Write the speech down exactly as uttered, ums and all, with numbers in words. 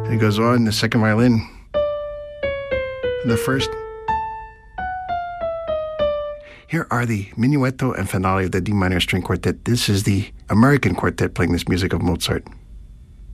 And it goes on, the second violin. And the first. Here are the Minuetto and Finale of the D minor string quartet. This is the American quartet playing this music of Mozart.